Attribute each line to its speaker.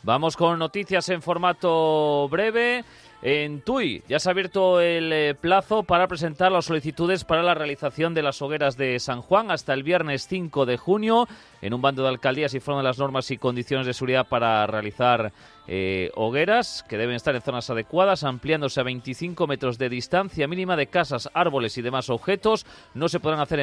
Speaker 1: Vamos con noticias en formato breve. En Tui ya se ha abierto el plazo para presentar las solicitudes para la realización de las hogueras de San Juan hasta el viernes 5 de junio. En un bando de alcaldías informan las normas y condiciones de seguridad para realizar hogueras, que deben estar en zonas adecuadas, ampliándose a 25 metros de distancia mínima de casas, árboles y demás objetos. No se podrán hacer